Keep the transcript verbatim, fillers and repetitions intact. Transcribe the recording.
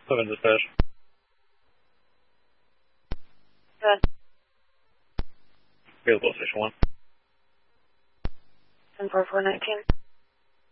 Seven dispatch. Good. Available station one. ten four four nineteen.